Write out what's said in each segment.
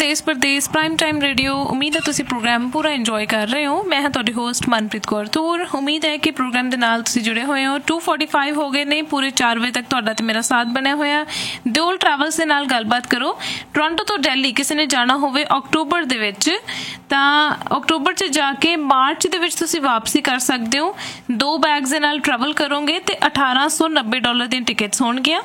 देश परदेश prime time radio. उम्मीद है तुसीं प्रोग्राम पूरा इंजॉय कर रहे हो। मैं हाँ तुहाडी होस्ट मनप्रीत कौर तूर। उम्मीद है कि प्रोग्राम के नाल तुसीं जुड़े हुए हो। 2:45 हो गए ने, पूरे 4 बजे तक तुहाडा ते मेरा साथ बनया होया। दिओल ट्रैवल्स दे नाल गलबात करो। टोरंटो तो दिल्ली किसी ने जाना होवे अक्टूबर दे विच तां अक्टूबर च जाके मार्च दे विच तुसीं वापसी कर सकदे हो। 2 बैग्स दे नाल ट्रैवल करोगे ते $1890 दी टिकट्स होणगियां।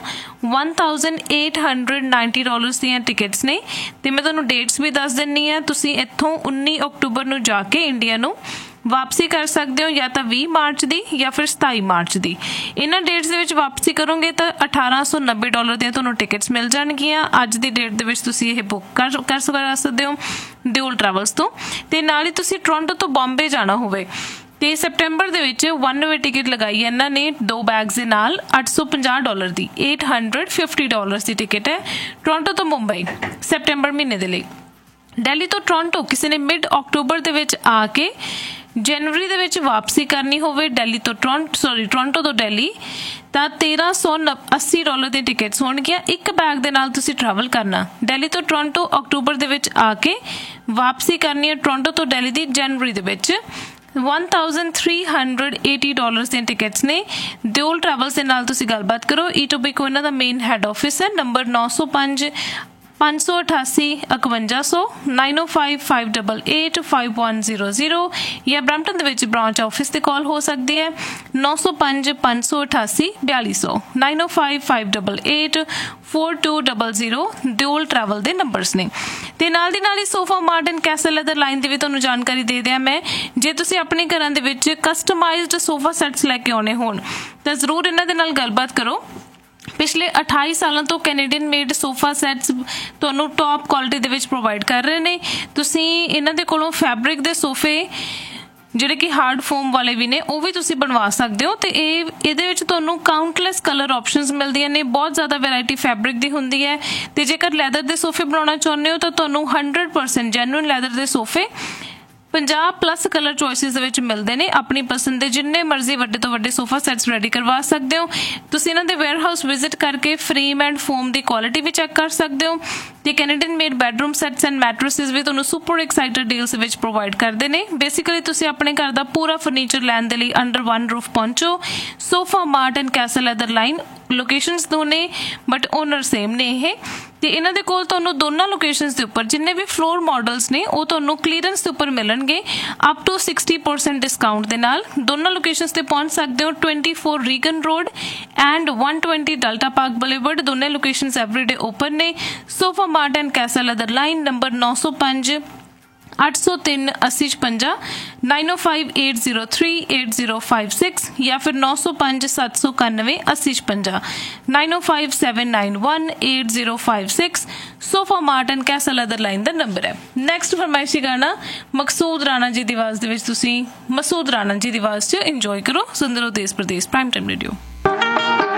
$1890 ਦੀਆਂ ਟਿਕਟਸ ਨੇ ਤੇ ਮੈਂ ਤੁਹਾਨੂੰ ਡੇਟਸ ਵੀ ਦੱਸ ਦਿੰਨੀ ਆ। ਤੁਸੀਂ ਇੱਥੋਂ 19 ਅਕਤੂਬਰ ਨੂੰ ਜਾ ਕੇ ਇੰਡੀਆ ਨੂੰ ਵਾਪਸੀ ਕਰ ਸਕਦੇ ਹੋ, ਜਾਂ ਤਾਂ 20 ਮਾਰਚ ਦੀ ਜਾਂ ਫਿਰ 27 ਮਾਰਚ ਦੀ। ਇਹਨਾਂ ਡੇਟਸ ਦੇ ਵਿੱਚ ਵਾਪਸੀ ਕਰੋਗੇ ਤਾਂ $1890 ਦੀਆਂ ਤੁਹਾਨੂੰ ਟਿਕਟਸ ਮਿਲ ਜਾਣਗੀਆਂ। ਅੱਜ ਦੀ ਡੇਟ ਦੇ ਵਿੱਚ ਤੁਸੀਂ ਇਹ ਬੁੱਕ ਕਰ ਸਕਦੇ ਹੋ ਦਿਓਲ ਟਰੈਵਲਸ ਤੋਂ। ਤੇ ਨਾਲ ਹੀ ਤੁਸੀਂ ਟੋਰੰਟੋ ਤੋਂ ਬੰਬੇ ਜਾਣਾ ਹੋਵੇ ਤੇ ਸੈਪਟੈਂਬਰ ਦੇ ਵਿੱਚ 1 ਵੇ ਟਿਕਟ ਲਗਾਈ ਹੈ ਇਹਨਾਂ ਨੇ 2 ਬੈਗਸ ਦੇ ਨਾਲ $850 ਦੀ। $850 ਦੀ ਟਿਕਟ ਹੈ ਟੋਰੰਟੋ ਤੋਂ ਮੁੰਬਈ ਸੈਪਟੈਂਬਰ ਮਹੀਨੇ ਦੇ ਲਈ। ਦਿੱਲੀ ਤੋਂ ਟੋਰੰਟੋ ਕਿਸੇ ਨੇ ਮਿਡ ਅਕਤੂਬਰ ਦੇ ਵਿੱਚ ਆ ਕੇ ਜਨਵਰੀ ਦੇ ਵਿੱਚ ਵਾਪਸੀ ਕਰਨੀ ਹੋਵੇ ਟੋਰੰਟੋ ਤੋਂ ਦਿੱਲੀ ਤਾਂ $1380 ਦੀ ਟਿਕਟਸ ਹੋਣਗੀਆਂ। ਇੱਕ ਬੈਗ ਦੇ ਨਾਲ ਤੁਸੀਂ ਟਰੈਵਲ ਕਰਨਾ। ਦਿੱਲੀ ਤੋਂ ਟੋਰੰਟੋ ਅਕਤੂਬਰ ਦੇ ਵਿੱਚ ਆ ਕੇ ਵਾਪਸੀ ਕਰਨੀ ਹੈ ਟੋਰੰਟੋ ਤੋਂ ਦਿੱਲੀ ਦੀ ਜਨਵਰੀ ਦੇ ਵਿੱਚ। $1380 ਦੀਆਂ ਟਿਕਟਸ ਨੇ। ਦਿਓਲ ਟਰੈਵਲਸ ਦੇ ਨਾਲ ਤੁਸੀਂ ਗੱਲਬਾਤ ਕਰੋ। ਈਟੋਬੀਕੋ ਇਹਨਾਂ ਦਾ ਮੇਨ ਹੈਡ ਆਫਿਸ ਹੈ। ਨੰਬਰ 905 588 5100 9055885100 ਜਾਂ ਬ੍ਰੈਂਪਟਨ ਦੇ ਵਿੱਚ ਬ੍ਰਾਂਚ ਆਫਿਸ ਤੇ ਕਾਲ ਹੋ ਸਕਦੀ ਹੈ 905 588 4200 905588 4200 ਦਿਓਲ ਟਰੈਵਲ ਦੇ ਨੰਬਰਸ ਨੇ। ਤੇ ਨਾਲ ਦੀ ਨਾਲ ਹੀ sofa mart and Castell leather line ਦੀ ਵੀ ਤੁਹਾਨੂੰ ਜਾਣਕਾਰੀ ਦੇ ਦਿਆਂ ਮੈਂ। ਜੇ ਤੁਸੀਂ ਆਪਣੇ ਘਰਾਂ ਦੇ ਵਿੱਚ ਕਸਟਮਾਈਜ਼ਡ ਸੋਫਾ ਸੈਟਸ ਲੈ ਕੇ ਆਉਣੇ ਹੋਣ ਤਾਂ ਜ਼ਰੂਰ ਇਹਨਾਂ ਦੇ ਨਾਲ ਗੱਲਬਾਤ ਕਰੋ। ਪਿਛਲੇ 28 ਸਾਲਾਂ ਤੋਂ ਕੈਨੇਡੀਅਨ ਮੇਡ ਸੋਫਾ ਸੈਟਸ ਤੁਹਾਨੂੰ ਟੌਪ ਕੁਆਲਿਟੀ ਦੇ ਵਿੱਚ ਪ੍ਰੋਵਾਈਡ ਕਰ ਰਹੇ ਨੇ। ਤੁਸੀਂ ਇਹਨਾਂ ਦੇ ਕੋਲੋਂ ਫੈਬਰਿਕ ਦੇ ਸੋਫੇ ਜਿਹੜੇ ਕਿ ਹਾਰਡ ਫੋਮ ਵਾਲੇ ਵੀ ਨੇ ਉਹ ਵੀ ਤੁਸੀਂ ਬਣਵਾ ਸਕਦੇ ਹੋ। ਤੇ ਇਹਦੇ ਵਿੱਚ ਤੁਹਾਨੂੰ ਕਾਊਂਟਲੈਸ ਕਲਰ ਆਪਸ਼ਨਸ ਮਿਲਦੀਆਂ ਨੇ। ਬਹੁਤ ਜ਼ਿਆਦਾ ਵੈਰਾਈਟੀ ਫੈਬਰਿਕ ਦੀ ਹੁੰਦੀ ਹੈ। ਤੇ ਜੇਕਰ ਲੈਦਰ ਦੇ ਸੋਫੇ ਬਣਾਉਣਾ ਚਾਹੁੰਦੇ ਹੋ ਤਾਂ ਤੁਹਾਨੂੰ 100% ਜੈਨੂਇਨ ਲੈਦਰ ਦੇ ਸੋਫੇ 50+ ਕਲਰ ਚੋਇਸਿਸ ਦੇ ਵਿੱਚ ਮਿਲਦੇ ਨੇ। ਆਪਣੀ ਪਸੰਦ ਦੇ ਜਿੰਨੇ ਮਰਜ਼ੀ ਵੱਡੇ ਤੋਂ ਵੱਡੇ ਸੋਫਾ ਸੈਟਸ ਰੈਡੀ ਕਰਵਾ ਸਕਦੇ ਹੋ। ਤੁਸੀਂ ਇਹਨਾਂ ਦੇ ਵੇਅਰਹਾਊਸ ਵਿਜ਼ਿਟ ਕਰਕੇ frame and form the quality we check ਕਰ ਸਕਦੇ ਹੋ। ਤੇ Canadian made bedroom sets and ਮੈਟਰੈਸਿਸ ਵੀ ਤੁਹਾਨੂੰ ਸੁਪਰ ਐਕਸਾਈਟਡ ਡੀਲਸ ਵਿੱਚ ਪ੍ਰੋਵਾਈਡ ਕਰਦੇ ਨੇ। ਬੇਸਿਕਲੀ ਤੁਸੀਂ ਆਪਣੇ ਘਰ ਦਾ ਪੂਰਾ ਫਰਨੀਚਰ ਲੈਣ ਦੇ ਲਈ ਅੰਡਰ ਵਨ ਰੂਫ ਪਹੁੰਚੋ। Sofa mart and Castell leather line locations ਦੋਨੇ ਬਟ ਓਨਰ ਸੇਮ ਨੇ ਇਹ। ਤੇ ਇਹਨਾਂ ਦੇ ਕੋਲ ਤੁਹਾਨੂੰ ਦੋਨਾਂ ਲੋਕੇਸ਼ਨਸ ਦੇ ਉੱਪਰ ਜਿੰਨੇ ਵੀ ਫਲੋਰ ਮਾਡਲਸ ਨੇ ਉਹ ਤੁਹਾਨੂੰ ਕਲੀਅਰੈਂਸ ਦੇ ਉੱਪਰ ਮਿਲਣਗੇ ਅਪ ਟੂ 60% ਡਿਸਕਾਊਂਟ ਦੇ ਨਾਲ। ਦੋਨਾਂ ਲੋਕੇਸ਼ਨਸ ਤੇ ਪਹੁੰਚ ਸਕਦੇ ਹੋ 24 Reagan road and 120 delta park boulevard. ਦੋਨੇ ਲੋਕੇਸ਼ਨਸ ਐਵਰੀਡੇ ਓਪਨ ਨੇ। Sofa mart and Castell leather line number 905 803 8056 905 803 8056 ਜਾਂ ਫਿਰ 905 791 8056 905 791 8056 sofa mart and Castell leather line the number ਹੈ। ਨੈਕਸਟ ਫਰਮਾਇਸ਼ੀ ਗਾਣਾ ਮਕਸੂਦ ਰਾਣਾ ਜੀ ਦੀ ਆਵਾਜ਼ ਦੇ ਵਿੱਚ ਤੁਸੀਂ ਮਸੂਦ ਰਾਣਾ ਜੀ ਦੀ ਆਵਾਜ਼ 'ਚ ਇੰਜੋਏ ਕਰੋ। ਸੁਣਦੇ ਰਹੋ ਦੇਸ਼ ਪ੍ਰਦੇਸ਼ ਪ੍ਰਾਈਮ ਟਾਈਮ ਰੇਡੀਓ।